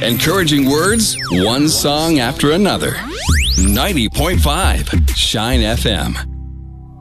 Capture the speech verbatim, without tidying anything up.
Encouraging words, one song after another. ninety point five Shine F M.